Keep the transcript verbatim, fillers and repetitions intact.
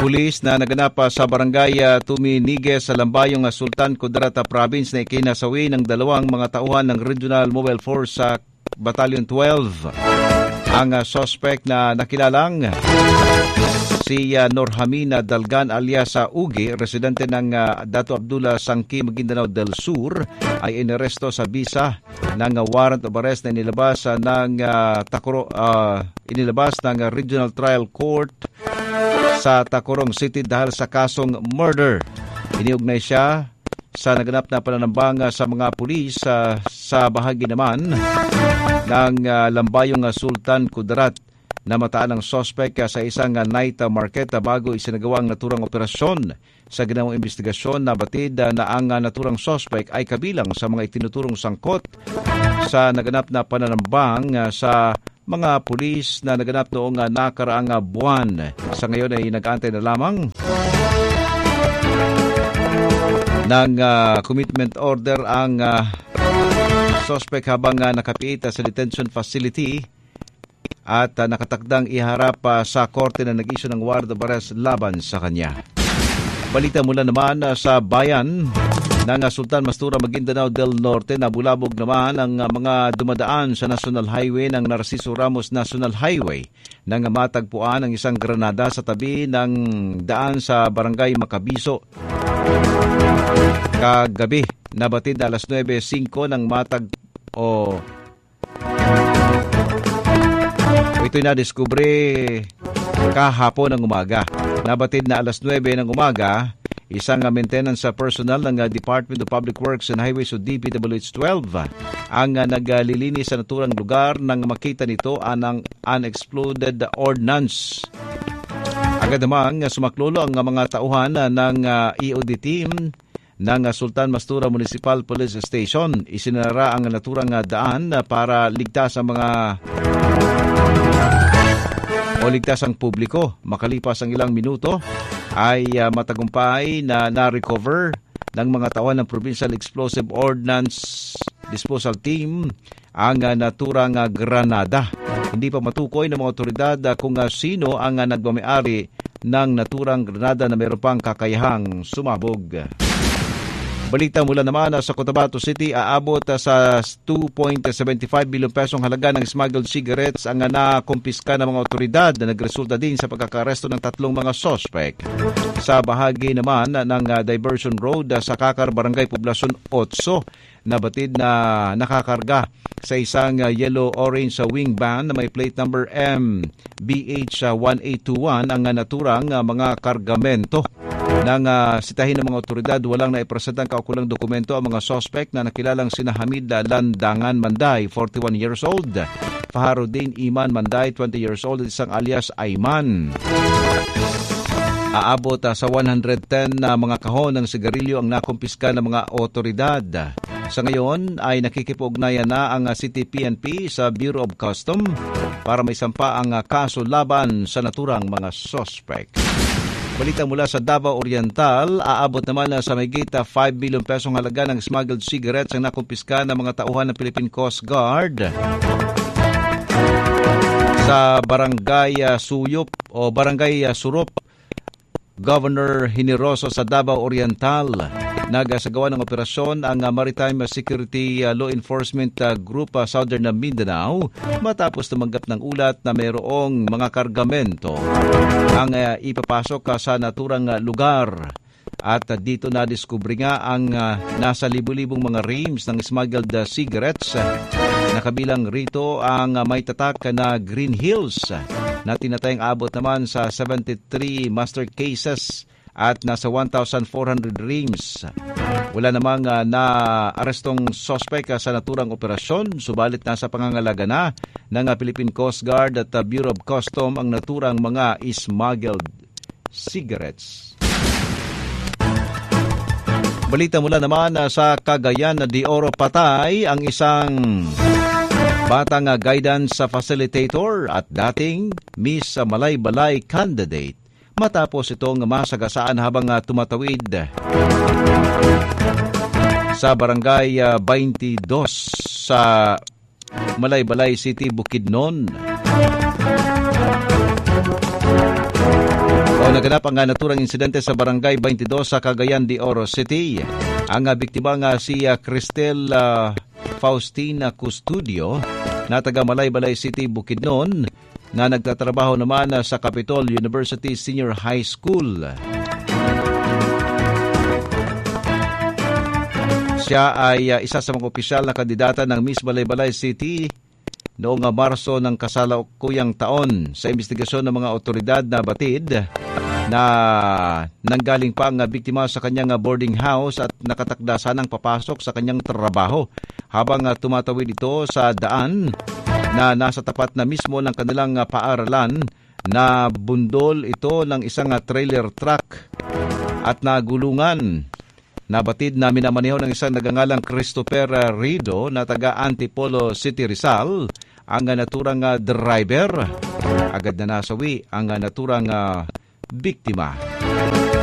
pulis na naganap sa barangay uh, Tuminige sa Lambayong uh, Sultan Kudarat Province na ikinasawi ng dalawang mga tauhan ng Regional Mobile Force sa uh, Battalion twelve. Ang uh, suspect na nakilalang si uh, Norhamina Dalgan alias uh, Ugi, residente ng uh, Dato Abdullah Sangki, Maguindanao del Sur, ay inaresto sa bisa ng uh, warrant of arrest na inilabas uh, ng uh, Takoro, uh, inilabas ng uh, Regional Trial Court sa Tacorong City dahil sa kasong murder. Iniugnay siya sa naganap na pananambang uh, sa mga pulis uh, sa bahagi naman ng uh, Lambayong uh, Sultan Kudarat. Namataan ang suspect uh, sa isang uh, night uh, market uh, bago isinagawa ang naturang operasyon. Sa ginawang investigasyon, nabatid uh, na ang uh, naturang suspect ay kabilang sa mga itinuturong sangkot sa naganap na pananambang uh, sa mga pulis na naganap noong uh, nakaraang uh, buwan. Sa ngayon ay nag-aantay na lamang ng uh, commitment order ang uh, suspect habang uh, nakapiit uh, sa detention facility at uh, nakatakdang iharap uh, sa korte na nag-issue ng warrant of arrest laban sa kanya. Balita mula naman uh, sa bayan ng uh, Sultan Mastura, Maguindanao del Norte, na bulabog naman ang uh, mga dumadaan sa National Highway ng Narciso Ramos National Highway nang uh, matagpuan ang isang granada sa tabi ng daan sa Barangay Makabiso. Kagabi, nabatid na alas nuwebe singko ng matag o ito'y nadiskubre kahapon ng umaga. Nabatid na alas nuwebe ng umaga, isang maintenance personnel ng Department of Public Works and Highways o D P W H twelve ang naglilinis sa naturang lugar nang makita nito ang unexploded ordnance. Agad namang sumaklolo ang mga tauhan ng E O D team ng Sultan Mastura Municipal Police Station. Isinara ang naturang daan para ligtas ang mga o ligtas ang publiko. Makalipas ang ilang minuto ay uh, matagumpay na na-recover ng mga tauhan ng Provincial Explosive Ordnance Disposal Team ang uh, naturang uh, granada. Hindi pa matukoy ng mga otoridad uh, kung uh, sino ang uh, nagmamayari ng naturang granada na mayroon pang kakayahang sumabog. Balita mula naman sa Cotabato City, aabot sa two point seven five bilyon pesong halaga ng smuggled cigarettes ang nakumpiska ng mga otoridad na nagresulta din sa pagkakaresto ng tatlong mga suspect. Sa bahagi naman ng Diversion Road sa Kakar, Barangay Poblacion eight, nabatid na nakakarga sa isang yellow-orange wing van na may plate number M B H one eight two one ang naturang mga kargamento. Nang uh, sitahin ng mga otoridad, walang naipresentang kaukulang dokumento ang mga suspect na nakilalang sina Hamid Landangan Manday, forty-one years old, Faharuddin Iman Manday, twenty years old, at isang alias Ayman. Aabot uh, sa one hundred ten na uh, mga kahon ng sigarilyo ang nakumpiska ng mga otoridad. Sa ngayon ay nakikipugnayan na ang uh, City P N P sa Bureau of Custom para may sampa ang uh, kaso laban sa naturang mga suspect. Balita mula sa Davao Oriental, aabot naman na sa mahigit five bilyon pesong halaga ng smuggled cigarettes ang nakumpiska ng mga tauhan ng Philippine Coast Guard sa Barangay Suyop o Barangay Surup, Governor Generoso sa Davao Oriental. Nagasagawa ng operasyon ang Maritime Security Law Enforcement Group Southern Mindanao matapos tumanggap ng ulat na mayroong mga kargamento ang uh, ipapasok sa naturang uh, lugar. At uh, dito na-discover nga ang uh, nasa libu-libong mga reams ng smuggled uh, cigarettes. Nakabilang rito ang uh, may tatak na Green Hills na tinatayang abot naman sa seventy-three master cases at nasa one thousand four hundred reams. Wala namang uh, na-arestong suspect uh, sa naturang operasyon, subalit nasa pangangalaga na ng uh, Philippine Coast Guard at uh, Bureau of Custom ang naturang mga smuggled cigarettes. Balita mula naman uh, sa Cagayan na de Oro, patay ang isang batang uh, guidance facilitator at dating Miss Malay-Balay candidate matapos itong masagasaan habang uh, tumatawid sa Barangay uh, twenty-two sa Malay-Balay City, Bukidnon. O naganap ang uh, naturang insidente sa Barangay twenty-two sa Cagayan de Oro City. Ang uh, biktima nga si uh, Cristel uh, Faustina Custodio na taga Malay-Balay City, Bukidnon, na nagtatrabaho naman uh, sa Capitol University Senior High School. Siya ay uh, isa sa mga opisyal na kandidata ng Miss Balay-Balay City noong uh, Marso ng kasalukuyang taon. Sa investigasyon ng mga otoridad na batid na nanggaling pa ang uh, biktima sa kanyang uh, boarding house at nakatakda sanang papasok sa kanyang trabaho. Habang uh, tumatawid ito sa daan na nasa tapat na mismo ng kanilang uh, paaralan, na bundol ito ng isang uh, trailer truck at nagulungan. Nabatid na minamaneho ng isang nagangalang Christopher Rido na taga Antipolo City, Rizal ang naturang uh, driver. Agad na nasawi ang uh, naturang uh, biktima.